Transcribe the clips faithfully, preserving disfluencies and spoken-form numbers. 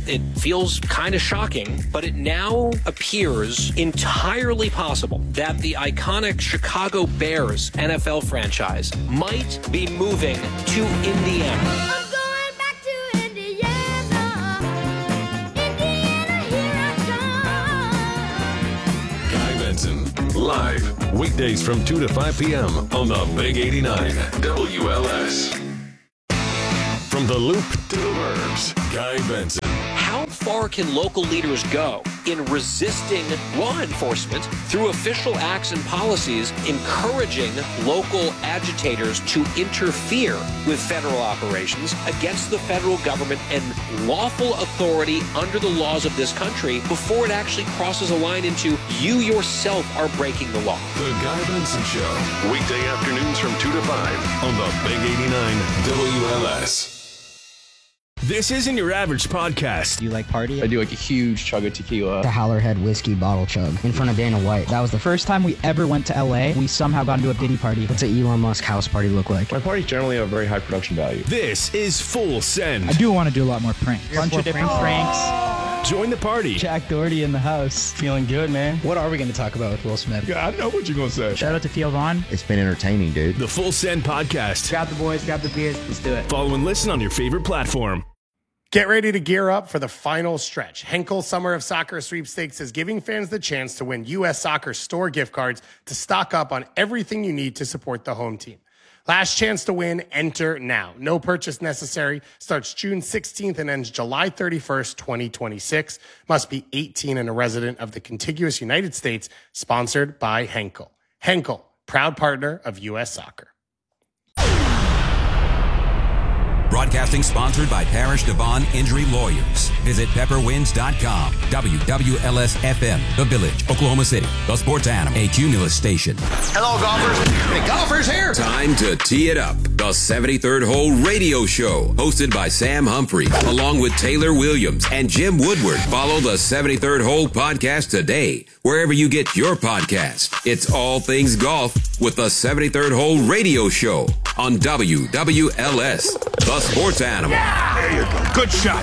It feels kind of shocking, but it now appears entirely possible that the iconic Chicago Bears N F L franchise might be moving to Indiana. Live, weekdays from two to five p.m. on the Big eighty-nine W L S. From the Loop to the Burbs, Guy Benson. How far can local leaders go in resisting law enforcement through official acts and policies encouraging local agitators to interfere with federal operations against the federal government and lawful authority under the laws of this country before it actually crosses a line into you yourself are breaking the law? The Guy Benson Show, weekday afternoons from two to five on the Big eighty-nine W L S. This isn't your average podcast. Do you like party? I do like a huge chug of tequila. The Howlerhead whiskey bottle chug in front of Dana White. That was the First time we ever went to L A, we somehow got into a Diddy party. What's an Elon Musk house party look like? My parties generally have very high production value. This is Full Send. I do want to do a lot more pranks. A bunch of different pranks. Join the party. Jack Doherty in the house. Feeling good, man. What are we going to talk about with Will Smith? Yeah, I know what you're going to say. Shout out to Theo Vaughn. It's been entertaining, dude. The Full Send podcast. Grab the boys, grab the beers, let's do it. Follow and listen on your favorite platform. Get ready to gear up for the final stretch. Henkel Summer of Soccer Sweepstakes is giving fans the chance to win U S Soccer store gift cards to stock up on everything you need to support the home team. Last chance to win, enter now. No purchase necessary. Starts June sixteenth and ends July thirty-first, twenty twenty-six. Must be eighteen and a resident of the contiguous United States. Sponsored by Henkel. Henkel, proud partner of U S Soccer. Broadcasting sponsored by Parish Devon Injury Lawyers. Visit pepper winds dot com. W W L S F M, The Village, Oklahoma City. The Sports Animal, a Cumulus station. Hello, golfers. Hey, golfers here. Time to tee it up. The seventy-third Hole Radio Show, hosted by Sam Humphreys, along with Taylor Williams and Jim Woodward. Follow the seventy-third Hole podcast today, wherever you get your podcast. It's all things golf with the seventy-third Hole Radio Show on W W L S, The Sports Animal. Yeah! There you go. Good shot.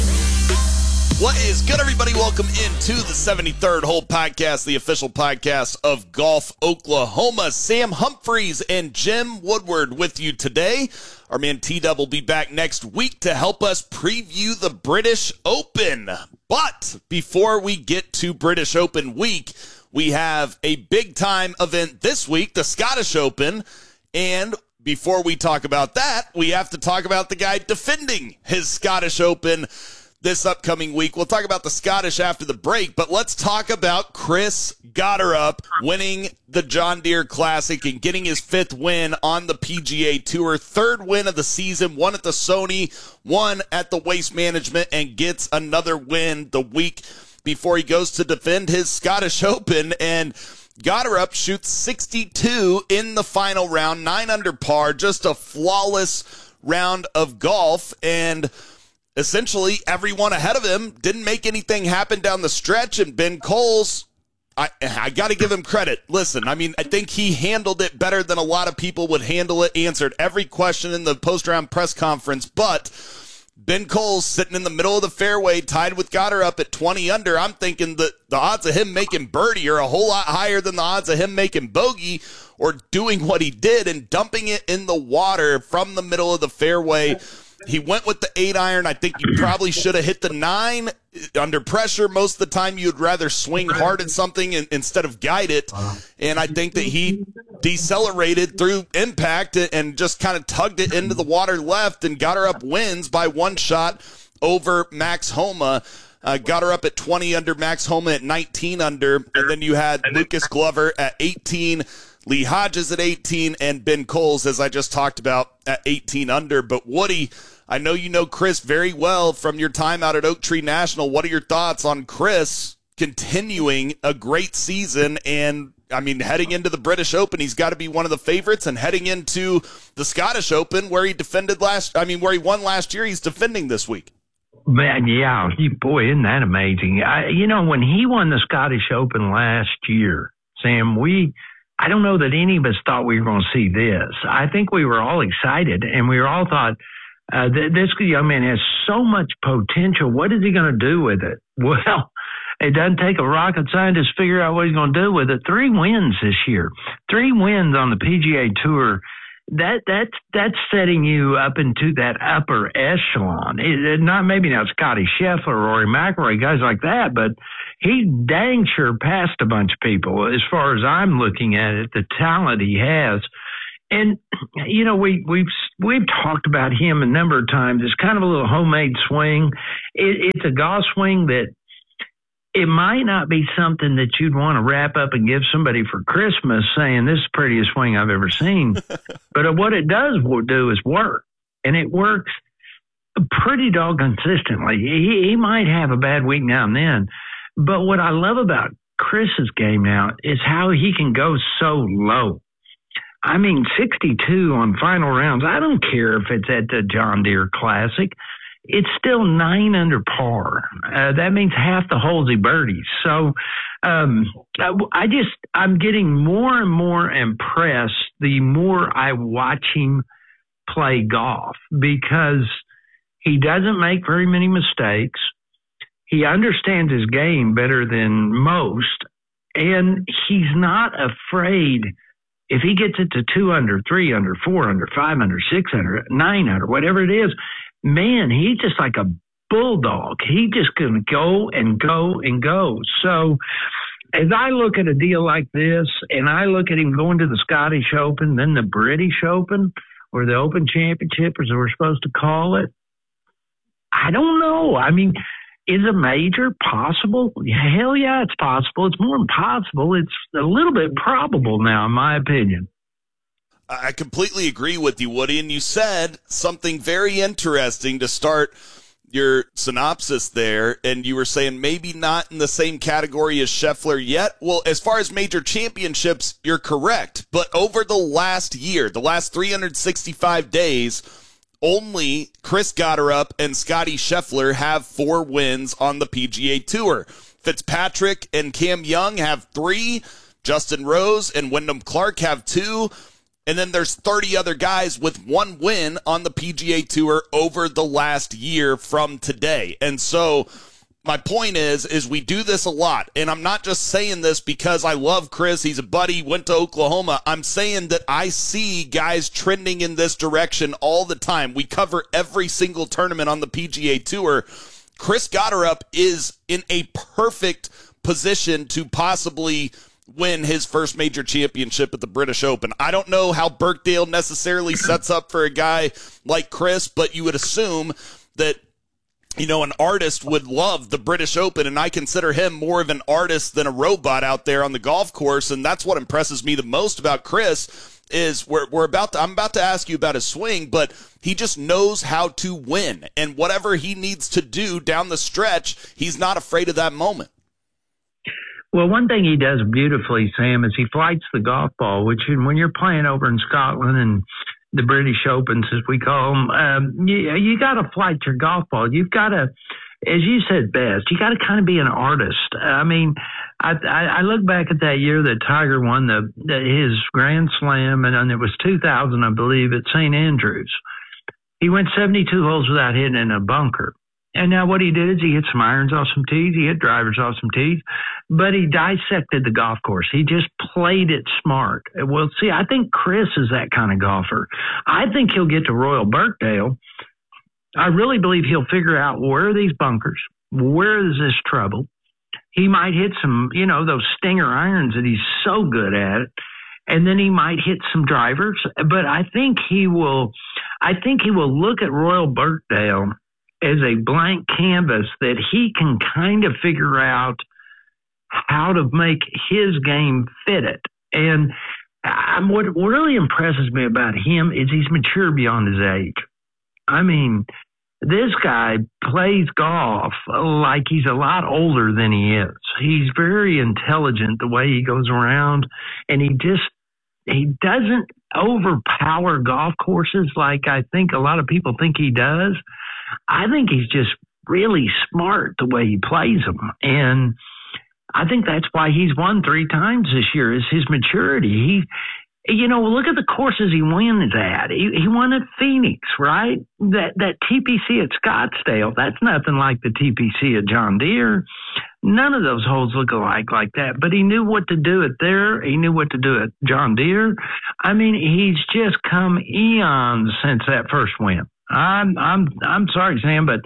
What is good, everybody? Welcome into the seventy-third Hole Podcast, the official podcast of Golf Oklahoma. Sam Humphreys and Jim Woodward with you today. Our man T-Dub will be back next week to help us preview the British Open. But before we get to British Open week, we have a big-time event this week, the Scottish Open. And before we talk about that, we have to talk about the guy defending his Scottish Open this upcoming week. We'll talk about the Scottish after the break, but let's talk about Chris Gotterup winning the John Deere Classic and getting his fifth win on the P G A Tour. Third win of the season, one at the Sony, one at the Waste Management, and gets another win the week before he goes to defend his Scottish Open. And Gotterup shoots sixty-two in the final round, nine under par, just a flawless round of golf. And essentially everyone ahead of him didn't make anything happen down the stretch. And Ben Coles, I, I got to give him credit. Listen, I mean, I think he handled it better than a lot of people would handle it, answered every question in the post-round press conference. But Ben Coles sitting in the middle of the fairway, tied with Gotterup at twenty under. I'm thinking that the odds of him making birdie are a whole lot higher than the odds of him making bogey or doing what he did and dumping it in the water from the middle of the fairway. He went with the eight iron. I think you probably should have hit the nine. Under pressure, most of the time you'd rather swing hard at something in, instead of guide it. And I think that he decelerated through impact and just kind of tugged it into the water left, and Gotterup wins by one shot over Max Homa. Uh, Gotterup at twenty under, Max Homa at nineteen under. And then you had Lucas Glover at eighteen, Lee Hodges at eighteen, and Ben Coles, as I just talked about, at eighteen under. But Woody, I know you know Chris very well from your time out at Oak Tree National. What are your thoughts on Chris continuing a great season? And, I mean, heading into the British Open, he's got to be one of the favorites. And heading into the Scottish Open, where he defended last, I mean, where he won last year, he's defending this week. Man, yeah, he, boy, isn't that amazing? I, you know, when he won the Scottish Open last year, Sam, we, I don't know that any of us thought we were going to see this. I think we were all excited, and we were all thought, Uh, th- this young man has so much potential. What is he going to do with it? Well, it doesn't take a rocket scientist to figure out what he's going to do with it. Three wins this year, three wins on the P G A Tour. That that's that's setting you up into that upper echelon. It, it not maybe not Scotty Scheffler, Rory McIlroy, guys like that, but he dang sure passed a bunch of people as far as I'm looking at it. The talent he has, and you know we we've we've talked about him a number of times. It's kind of a little homemade swing. It, it's a golf swing that. It might not be something that you'd want to wrap up and give somebody for Christmas saying, this is the prettiest swing I've ever seen. But what it does do is work, and it works pretty doggone consistently. He, he might have a bad week now and then, but what I love about Chris's game now is how he can go so low. I mean, sixty-two on final rounds. I don't care if it's at the John Deere Classic. It's still nine under par. Uh, that means half the holes he birdies. So um, I, I just, I'm getting more and more impressed the more I watch him play golf, because he doesn't make very many mistakes. He understands his game better than most, and he's not afraid. If he gets it to two under, three under, four under, five under, six under, nine under, whatever it is, man, he's just like a bulldog. He just going to go and go and go. So as I look at a deal like this, and I look at him going to the Scottish Open, then the British Open, or the Open Championship, as we're supposed to call it, I don't know. I mean, is a major possible? Hell yeah, it's possible. It's more than possible. It's a little bit probable now, in my opinion. I completely agree with you, Woody, and you said something very interesting to start your synopsis there, and you were saying maybe not in the same category as Scheffler yet. Well, as far as major championships, you're correct, but over the last year, the last three hundred sixty-five days, only Chris Gotterup and Scotty Scheffler have four wins on the P G A Tour. Fitzpatrick and Cam Young have three, Justin Rose and Wyndham Clark have two, and then there's thirty other guys with one win on the P G A Tour over the last year from today. And so my point is, is we do this a lot. And I'm not just saying this because I love Chris. He's a buddy, went to Oklahoma. I'm saying that I see guys trending in this direction all the time. We cover every single tournament on the P G A Tour. Chris Gotterup is in a perfect position to possibly win his first major championship at the British Open. I don't know how Birkdale necessarily sets up for a guy like Chris, but you would assume that, you know, an artist would love the British Open, and I consider him more of an artist than a robot out there on the golf course, and that's what impresses me the most about Chris is we're, we're about to, I'm about to ask you about his swing, but he just knows how to win, and whatever he needs to do down the stretch, he's not afraid of that moment. Well, one thing he does beautifully, Sam, is he flights the golf ball, which when you're playing over in Scotland and the British Opens, as we call them, um, you, you got to flight your golf ball. You've got to, as you said best, you got to kind of be an artist. I mean, I, I, I look back at that year that Tiger won the, the his Grand Slam, and, and it was two thousand, I believe, at Saint Andrews. He went seventy-two holes without hitting in a bunker. And now what he did is he hit some irons off some tees, he hit drivers off some tees, but he dissected the golf course. He just played it smart. Well, see, I think Chris is that kind of golfer. I think he'll get to Royal Birkdale. I really believe he'll figure out where are these bunkers, where is this trouble. He might hit some, you know, those stinger irons that he's so good at, and then he might hit some drivers. But I think he will, I think he will look at Royal Birkdale as a blank canvas that he can kind of figure out how to make his game fit it. And I'm, what really impresses me about him is he's mature beyond his age. I mean, this guy plays golf like he's a lot older than he is. He's very intelligent the way he goes around, and he just, he doesn't overpower golf courses like I think a lot of people think he does. I think he's just really smart the way he plays them. And I think that's why he's won three times this year is his maturity. He You know, look at the courses he wins at. He, he won at Phoenix, right? That that T P C at Scottsdale, that's nothing like the T P C at John Deere. None of those holes look alike like that. But he knew what to do it there. He knew what to do at John Deere. I mean, he's just come eons since that first win. I'm I'm I'm sorry, Sam, but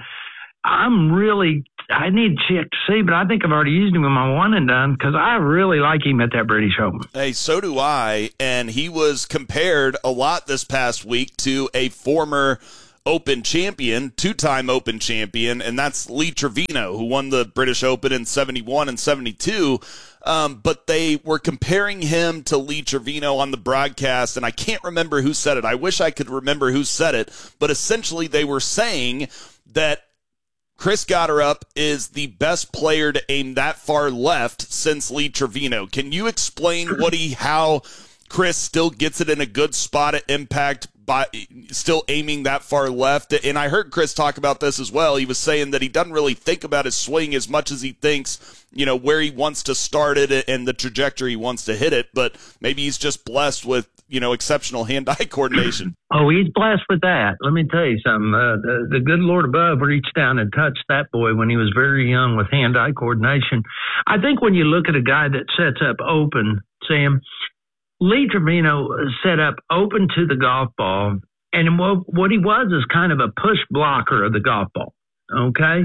I'm really I need to check to see, but I think I've already used him in my one and done because I really like him at that British Open. Hey, so do I. And he was compared a lot this past week to a former Open champion, two-time Open champion, and that's Lee Trevino, who won the British Open in seventy-one and seventy-two. Um, but they were comparing him to Lee Trevino on the broadcast, and I can't remember who said it. I wish I could remember who said it, but essentially they were saying that Chris Gotterup is the best player to aim that far left since Lee Trevino. Can you explain what he, how Chris still gets it in a good spot at impact by still aiming that far left? And I heard Chris talk about this as well. He was saying that he doesn't really think about his swing as much as he thinks, you know, where he wants to start it and the trajectory he wants to hit it. But maybe he's just blessed with, you know, exceptional hand-eye coordination. Oh, he's blessed with that. Let me tell you something. Uh, the, the good Lord above reached down and touched that boy when he was very young with hand-eye coordination. I think when you look at a guy that sets up open, Sam, Lee Trevino set up open to the golf ball, and what, what he was is kind of a push blocker of the golf ball, okay?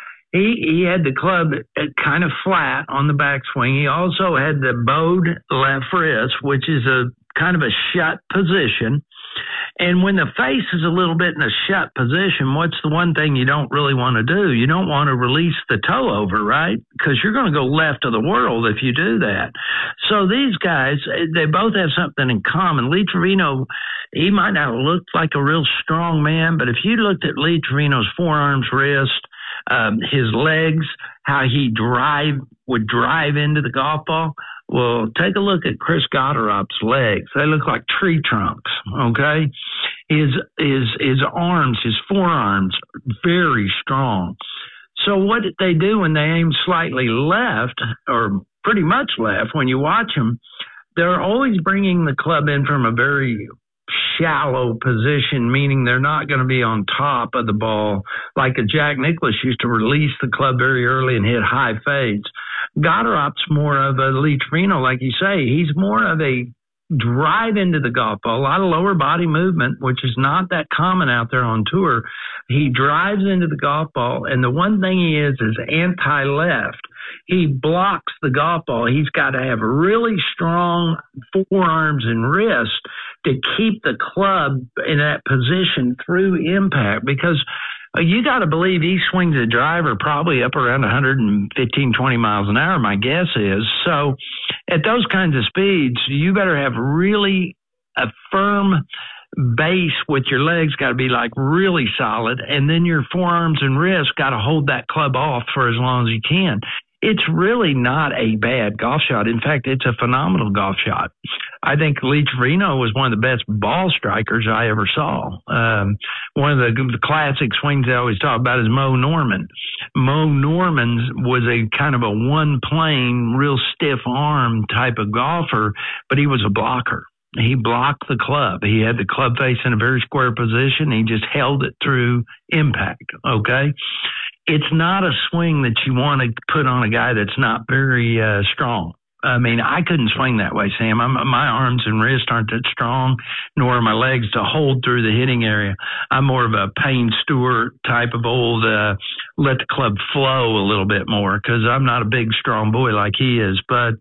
He he had the club kind of flat on the backswing. He also had the bowed left wrist, which is a kind of a shut position. And when the face is a little bit in a shut position, what's the one thing you don't really want to do? You don't want to release the toe over, right? Because you're going to go left of the world if you do that. So these guys, they both have something in common. Lee Trevino, he might not have looked like a real strong man, but if you looked at Lee Trevino's forearms, wrist, um, his legs, how he drive would drive into the golf ball, well, take a look at Chris Gotterup's legs. They look like tree trunks, okay? His his his arms, his forearms, very strong. So what did they do when they aim slightly left, or pretty much left, when you watch them, they're always bringing the club in from a very shallow position, meaning they're not going to be on top of the ball like a Jack Nicklaus used to release the club very early and hit high fades. Gotterup's more of a Lee Trevino, like you say. He's more of a drive into the golf ball, a lot of lower body movement, which is not that common out there on tour. He drives into the golf ball, and the one thing he is is anti-left. He blocks the golf ball. He's got to have really strong forearms and wrists to keep the club in that position through impact, because you got to believe he swings a driver probably up around one fifteen, twenty miles an hour, my guess is. So at those kinds of speeds, you better have really a firm base with your legs, got to be like really solid, and then your forearms and wrists got to hold that club off for as long as you can. It's really not a bad golf shot. In fact, it's a phenomenal golf shot. I think Lee Trevino was one of the best ball strikers I ever saw. Um, one of the, the classic swings I always talk about is Mo Norman. Mo Norman was a kind of a one-plane, real stiff arm type of golfer, but he was a blocker. He blocked the club. He had the club face in a very square position. He just held it through impact, okay? It's not a swing that you want to put on a guy that's not very uh, strong. I mean, I couldn't swing that way, Sam. I'm, my arms and wrists aren't that strong, nor are my legs to hold through the hitting area. I'm more of a Payne Stewart type of old uh, let the club flow a little bit more, because I'm not a big, strong boy like he is. But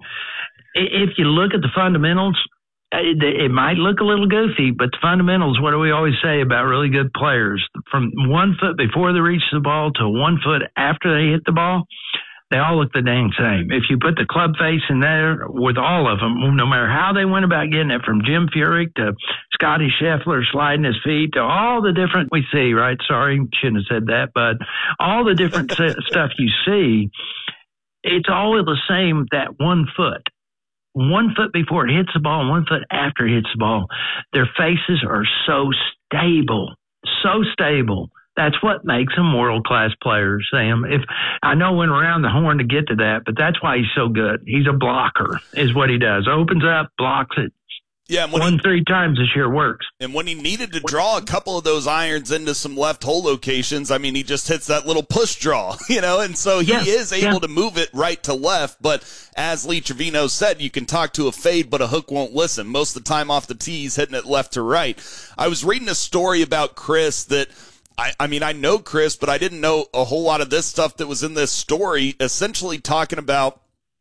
if you look at the fundamentals, It, it might look a little goofy, but the fundamentals, what do we always say about really good players? From one foot before they reach the ball to one foot after they hit the ball, they all look the dang same. If you put the club face in there with all of them, no matter how they went about getting it, from Jim Furyk to Scotty Scheffler sliding his feet to all the different we see, right? Sorry, shouldn't have said that, but all the different stuff you see, it's all the same, that one foot. One foot before it hits the ball and one foot after it hits the ball. Their faces are so stable, so stable. That's what makes them world-class players, Sam. If I know went around the horn to get to that, but that's why he's so good. He's a blocker is what he does. Opens up, blocks it, Yeah, when One he, three times this year works. And when he needed to draw a couple of those irons into some left hole locations, I mean, he just hits that little push draw, you know, and so he yeah, is able yeah. to move it right to left. But as Lee Trevino said, you can talk to a fade, but a hook won't listen. Most of the time off the tee, he's hitting it left to right. I was reading a story about Chris that I, I mean, I know Chris, but I didn't know a whole lot of this stuff that was in this story, essentially talking about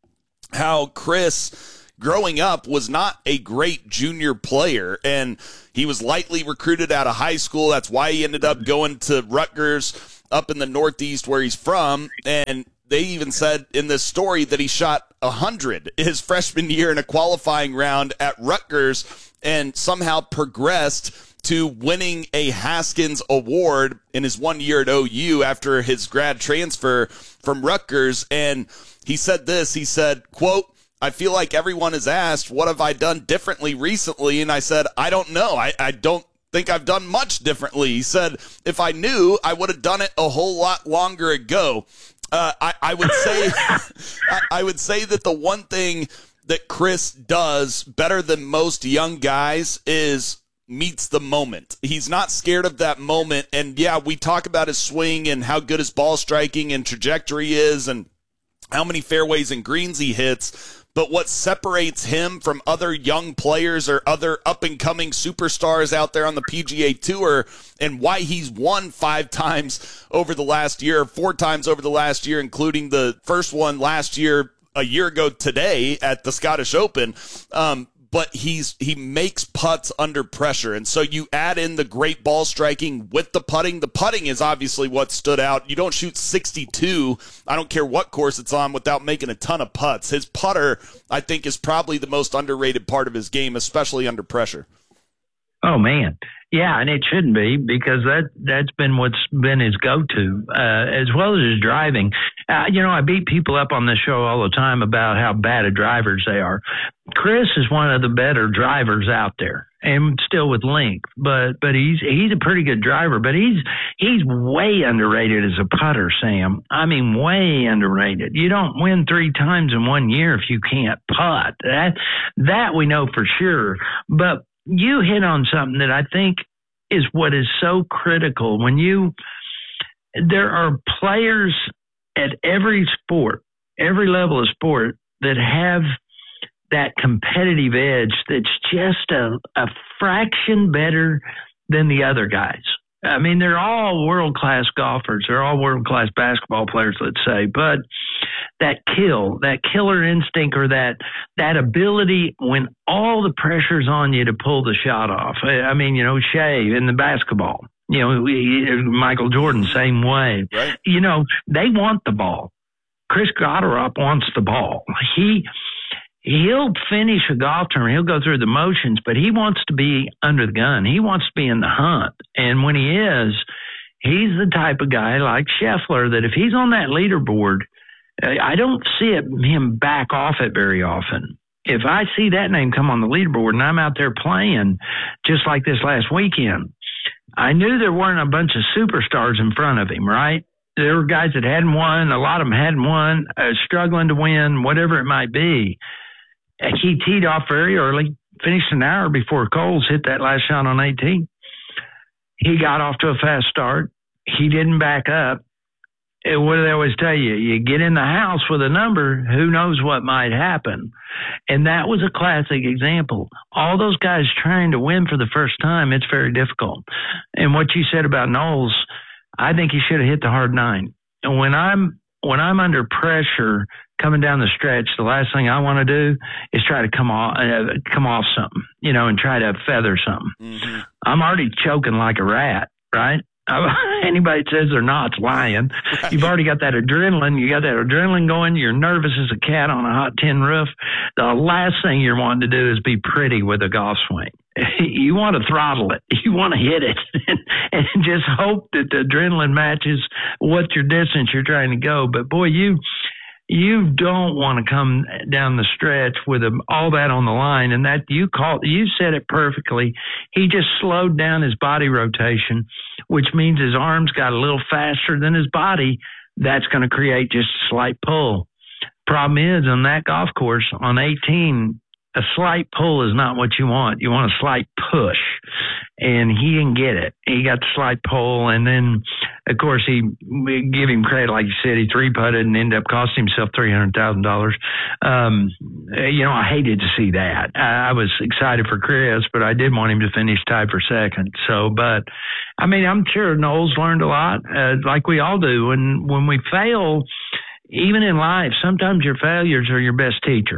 how Chris, growing up, was not a great junior player, and he was lightly recruited out of high school. That's why he ended up going to Rutgers up in the Northeast where he's from, and they even said in this story that he shot one hundred his freshman year in a qualifying round at Rutgers and somehow progressed to winning a Haskins Award in his one year at O U after his grad transfer from Rutgers. And he said this, he said, quote, I feel like everyone has asked, what have I done differently recently? And I said, I don't know. I, I don't think I've done much differently. He said, if I knew, I would have done it a whole lot longer ago. Uh, I, I would say, I, I would say that the one thing that Chris does better than most young guys is meets the moment. He's not scared of that moment. And yeah, we talk about his swing and how good his ball striking and trajectory is and how many fairways and greens he hits. But what separates him from other young players or other up-and-coming superstars out there on the P G A Tour, and why he's won five times over the last year, four times over the last year, including the first one last year, a year ago today at the Scottish Open, um, but he's he makes putts under pressure. And so you add in the great ball striking with the putting. The putting is obviously what stood out. You don't shoot sixty-two, I don't care what course it's on, without making a ton of putts. His putter, I think, is probably the most underrated part of his game, especially under pressure. Oh, man. Yeah, and it shouldn't be, because that, that's been what's been his go-to, uh, as well as his driving. Uh, you know, I beat people up on this show all the time about how bad of drivers they are. Chris is one of the better drivers out there, and still with length, but but he's he's a pretty good driver, but he's he's way underrated as a putter, Sam. I mean, way underrated. You don't win three times in one year if you can't putt. That that we know for sure. But you hit on something that I think is what is so critical. When you, there are players at every sport, every level of sport, that have that competitive edge that's just a, a fraction better than the other guys. I mean, they're all world-class golfers. They're all world-class basketball players, let's say. But that kill, that killer instinct, or that that ability when all the pressure's on you to pull the shot off. I mean, you know, Shea in the basketball. You know, Michael Jordan, same way. Right. You know, they want the ball. Chris Gotterup wants the ball. He... He'll finish a golf tournament. He'll go through the motions, but he wants to be under the gun. He wants to be in the hunt. And when he is, he's the type of guy like Scheffler that if he's on that leaderboard, I don't see it, him back off it very often. If I see that name come on the leaderboard and I'm out there playing, just like this last weekend, I knew there weren't a bunch of superstars in front of him, right? There were guys that hadn't won. A lot of them hadn't won, uh, struggling to win, whatever it might be. He teed off very early, finished an hour before Coles hit that last shot on eighteen. He got off to a fast start. He didn't back up. And what do they always tell you? You get in the house with a number, who knows what might happen. And that was a classic example. All those guys trying to win for the first time, it's very difficult. And what you said about Knowles, I think he should have hit the hard nine. And when I'm when I'm under pressure coming down the stretch, the last thing I want to do is try to come off, uh, come off something, you know, and try to feather something. Mm-hmm. I'm already choking like a rat, right? Anybody that says they're not's lying. Right. You've already got that adrenaline. You got that adrenaline going. You're nervous as a cat on a hot tin roof. The last thing you're wanting to do is be pretty with a golf swing. You want to throttle it. You want to hit it and, and just hope that the adrenaline matches what your distance you're trying to go. But boy, you you don't want to come down the stretch with a, all that on the line. And that you call you said it perfectly. He just slowed down his body rotation, which means his arms got a little faster than his body. That's going to create just a slight pull. Problem is, on that golf course on eighteen, a slight pull is not what you want. You want a slight push. And he didn't get it. He got the slight pull. And then, of course, he, we give him credit, like you said, he three-putted and ended up costing himself three hundred thousand dollars. Um, you know, I hated to see that. I, I was excited for Chris, but I did want him to finish tied for second. So, but, I mean, I'm sure Knowles learned a lot, uh, like we all do. And when we fail, even in life, sometimes your failures are your best teacher.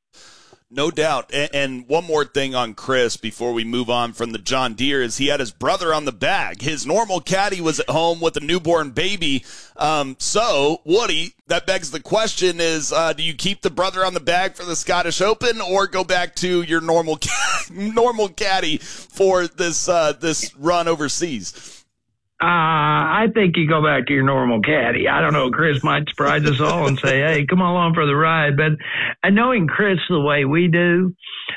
No doubt. And one more thing on Chris before we move on from the John Deere is he had his brother on the bag. His normal caddy was at home with a newborn baby. Um, so, Woody, that begs the question is, uh, do you keep the brother on the bag for the Scottish Open or go back to your normal normal caddy for this uh, this run overseas? Uh, I think you go back to your normal caddy. I don't know. Chris might surprise us all and say, hey, come along for the ride. But uh, knowing Chris the way we do,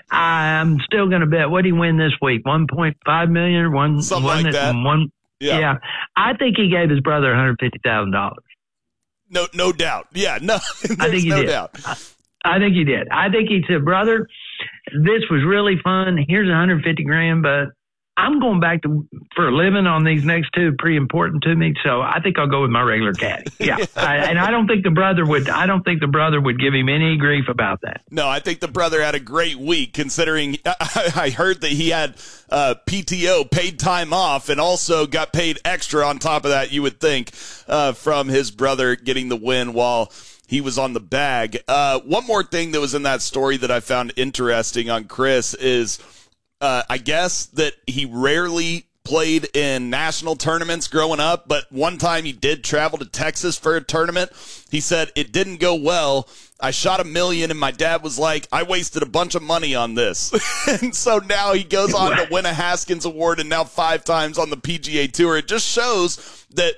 I'm still going to bet. What did he win this week? one point five million dollars? One, Something like that. One, yeah. yeah. I think he gave his brother one hundred fifty thousand dollars. No, no doubt. Yeah, no, I think he no did. doubt. I, I think he did. I think he said, brother, this was really fun. Here's one hundred fifty grand, but I'm going back to for a living on these next two, pretty important to me. So I think I'll go with my regular caddy. Yeah, I, and I don't think the brother would. I don't think the brother would give him any grief about that. No, I think the brother had a great week. Considering I, I heard that he had uh, P T O, paid time off, and also got paid extra on top of that. You would think uh, from his brother getting the win while he was on the bag. Uh, one more thing that was in that story that I found interesting on Chris is. Uh, I guess that he rarely played in national tournaments growing up, but one time he did travel to Texas for a tournament. He said, it didn't go well. I shot a million, and my dad was like, I wasted a bunch of money on this. And so now he goes on to win a Haskins Award and now five times on the P G A Tour. It just shows that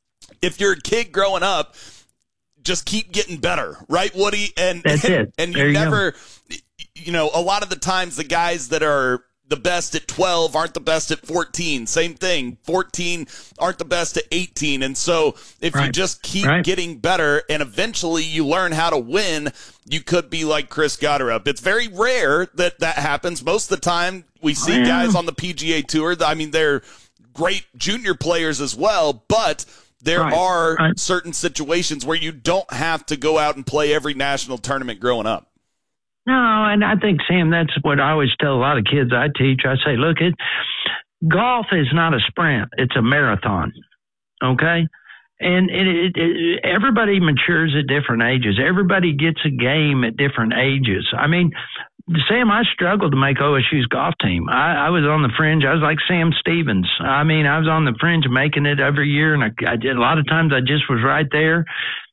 if you're a kid growing up, just keep getting better, right, Woody? And, That's and, it. and There you you never, go. you know, a lot of the times the guys that are the best at twelve aren't the best at fourteen. Same thing. fourteen aren't the best at eighteen. And so if right. you just keep right. getting better and eventually you learn how to win, you could be like Chris Gotterup. It's very rare that that happens. Most of the time we see yeah. guys on the P G A Tour. I mean, they're great junior players as well, but there right. are right. certain situations where you don't have to go out and play every national tournament growing up. No, and I think, Sam, that's what I always tell a lot of kids I teach. I say, look, it, golf is not a sprint. It's a marathon, okay? And it, it, it, everybody matures at different ages. Everybody gets a game at different ages. I mean, Sam, I struggled to make O S U's golf team. I, I was on the fringe. I was like Sam Stevens. I mean, I was on the fringe of making it every year, and I, I did a lot of times I just was right there.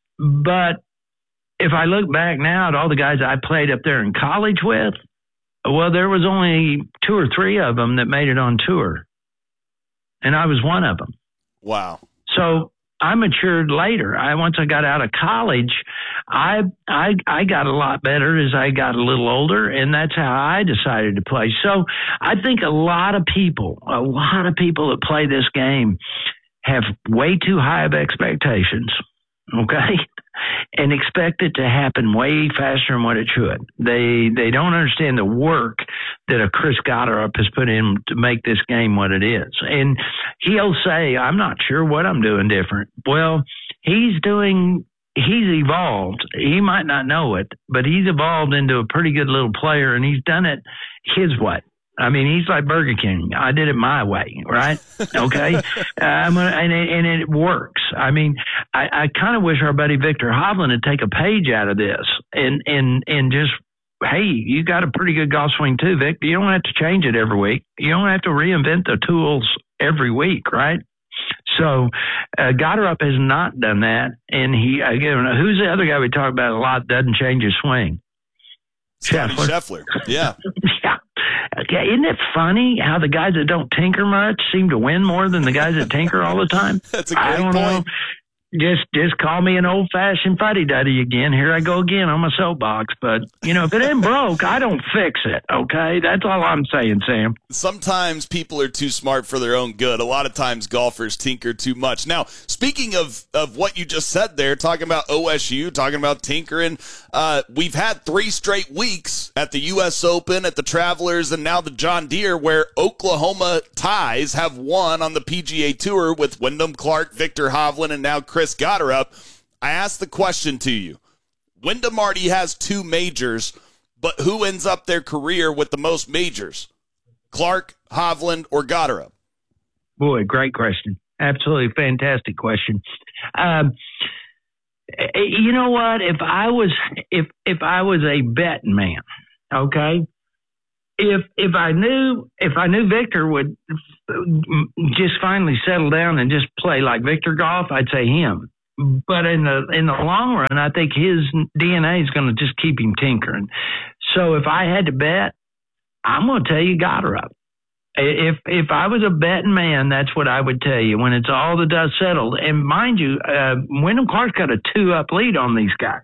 But if I look back now at all the guys I played up there in college with, well, there was only two or three of them that made it on tour, and I was one of them. Wow. So I matured later. I once I got out of college, I I I got a lot better as I got a little older, and that's how I decided to play. So I think a lot of people, a lot of people that play this game have way too high of expectations, okay? And expect it to happen way faster than what it should. They they don't understand the work that a Chris Gotterup has put in to make this game what it is. And he'll say, I'm not sure what I'm doing different. Well, he's doing, he's evolved. He might not know it, but he's evolved into a pretty good little player, and he's done it his way. I mean, he's like Burger King. I did it my way, right? Okay. uh, I'm gonna, and, it, and it works. I mean, I, I kind of wish our buddy Victor Hovland would take a page out of this and, and, and just, hey, you got a pretty good golf swing too, Vic. You don't have to change it every week. You don't have to reinvent the tools every week, right? So uh, Gotterup has not done that. And he, again, who's the other guy we talk about a lot doesn't change his swing? Scheffler. Scheffler. Yeah. yeah. Okay, isn't it funny how the guys that don't tinker much seem to win more than the guys that tinker all the time? That's a great I don't point. know. Just just call me an old-fashioned fuddy-duddy again. Here I go again on my soapbox. But, you know, if it ain't broke, I don't fix it, okay? That's all I'm saying, Sam. Sometimes people are too smart for their own good. A lot of times golfers tinker too much. Now, speaking of, of what you just said there, talking about O S U, talking about tinkering, uh, we've had three straight weeks at the U S Open, at the Travelers, and now the John Deere, where Oklahoma ties have won on the P G A Tour with Wyndham Clark, Viktor Hovland, and now Chris Gotterup. I asked the question to you. Wyndham already has two majors, but who ends up their career with the most majors? Clark, Hovland, or Gotterup? Boy, great question. Absolutely fantastic question. Um, you know what? If I was if if I was a betting man, okay, if if I knew if I knew Victor would just finally settle down and just play like Victor golf, I'd say him. But in the in the long run, I think his D N A is going to just keep him tinkering. So if I had to bet, I'm going to tell you Gotterup. If if I was a betting man, that's what I would tell you when it's all the dust settled. And mind you, uh, Wyndham Clark's got a two-up lead on these guys.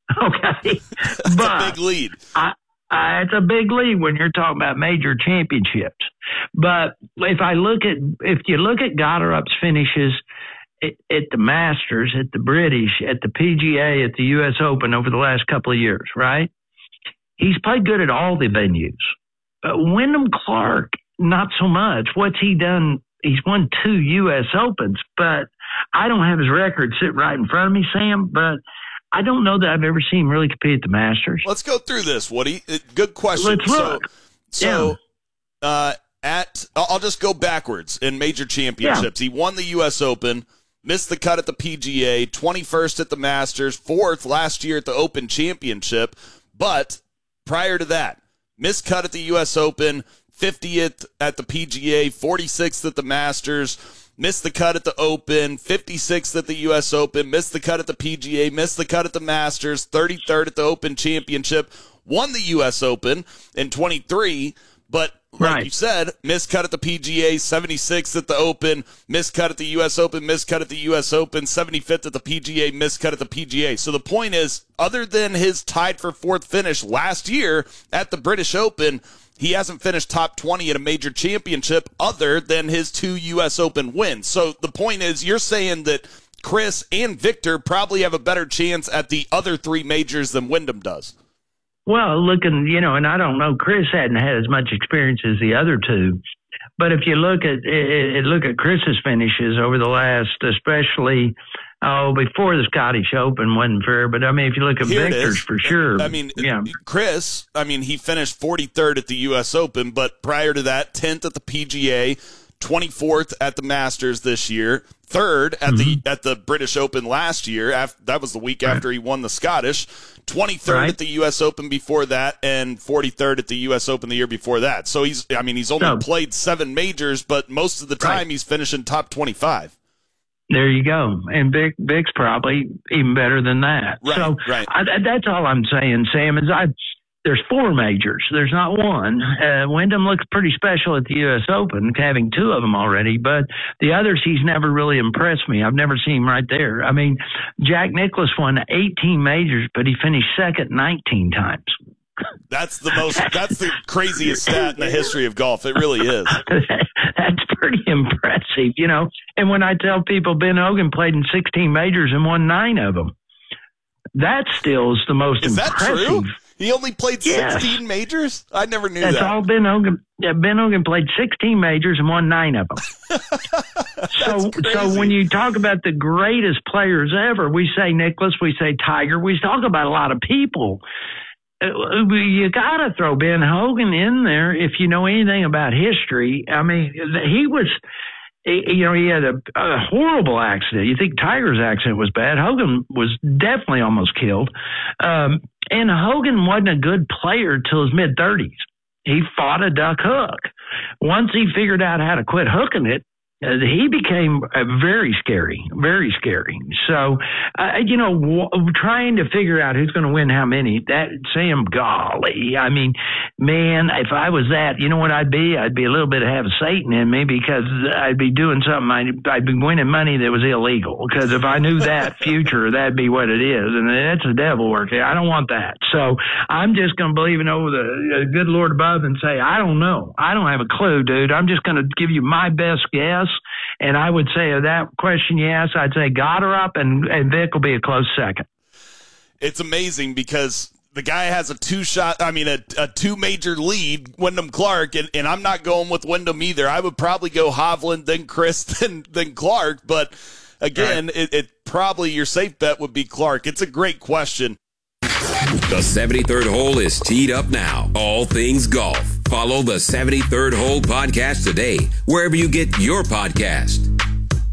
Okay, that's but a big lead. I, I, it's a big lead when you're talking about major championships. But if I look at if you look at Gotterup's finishes at, at the Masters, at the British, at the P G A, at the U S Open over the last couple of years, right? He's played good at all the venues. But Wyndham Clark, not so much. What's he done? He's won two U S Opens, but I don't have his record sitting right in front of me, Sam, but I don't know that I've ever seen him really compete at the Masters. Let's go through this, Woody. Good question. Let's look. So, so yeah. uh, at I'll just go backwards in major championships. Yeah. He won the U S Open, missed the cut at the P G A, twenty-first at the Masters, fourth last year at the Open Championship, but prior to that, missed cut at the U S Open, fiftieth at the P G A, forty-sixth at the Masters, missed the cut at the Open, fifty-sixth at the U S Open, missed the cut at the P G A, missed the cut at the Masters, thirty-third at the Open Championship, won the U S Open in twenty-three, but like right. you said, missed cut at the P G A, seventy-sixth at the Open, missed cut at the U S Open, missed cut at the U S Open, seventy-fifth at the P G A, missed cut at the P G A. So the point is, other than his tied for fourth finish last year at the British Open, he hasn't finished top twenty at a major championship other than his two U S Open wins. So the point is, you're saying that Chris and Victor probably have a better chance at the other three majors than Wyndham does. Well, looking, you know, and I don't know, Chris hadn't had as much experience as the other two. But if you look at look at Chris's finishes over the last, especially, oh, before the Scottish Open wasn't fair. But, I mean, if you look at Here Victor's for sure. I mean, yeah. Chris, I mean, he finished forty-third at the U S Open, but prior to that, tenth at the P G A, twenty-fourth at the Masters this year, third at mm-hmm. the at the British Open last year. After, that was the week right. after he won the Scottish. twenty-third right. at the U S Open before that, and forty-third at the U S Open the year before that. So he's, I mean, he's only no. played seven majors, but most of the time right. he's finishing top twenty-five. There you go. And Vic, Vic's probably even better than that. Right, so right. I, that's all I'm saying, Sam, is I, there's four majors. There's not one. Uh, Wyndham looks pretty special at the U S Open, having two of them already, but the others, he's never really impressed me. I've never seen him right there. I mean, Jack Nicklaus won eighteen majors, but he finished second nineteen times. That's the most, that's the craziest stat in the history of golf. It really is. That's pretty impressive, you know. And when I tell people Ben Hogan played in sixteen majors and won nine of them, that still is the most is impressive. Is that true? He only played yes. sixteen majors? I never knew That's that. That's all Ben Hogan. Yeah, Ben Hogan played sixteen majors and won nine of them. so, crazy. so when you talk about the greatest players ever, we say Nicklaus, we say Tiger, we talk about a lot of people. You got to throw Ben Hogan in there if you know anything about history. I mean, he was, you know, he had a, a horrible accident. You think Tiger's accident was bad. Hogan was definitely almost killed. Um, and Hogan wasn't a good player till his mid-thirties. He fought a duck hook. Once he figured out how to quit hooking it, Uh, he became uh, very scary, very scary. So, uh, you know, w- trying to figure out who's going to win how many, that, Sam, golly, I mean, man, if I was that, you know what I'd be? I'd be a little bit of have Satan in me, because I'd be doing something, I'd, I'd be winning money that was illegal, because if I knew that future, that'd be what it is, and that's the devil working. I don't want that. So I'm just going to believe in over the uh, good Lord above and say, I don't know. I don't have a clue, dude. I'm just going to give you my best guess. And I would say of that question you asked, I'd say Goddard and, and Vic will be a close second. It's amazing because the guy has a two-shot, I mean, a, a two-major lead, Wyndham Clark, and, and I'm not going with Wyndham either. I would probably go Hovland, then Chris, then, then Clark. But, again, right. it, it probably your safe bet would be Clark. It's a great question. The seventy-third hole is teed up now. All things golf. Follow the seventy-third Hole podcast today, wherever you get your podcast.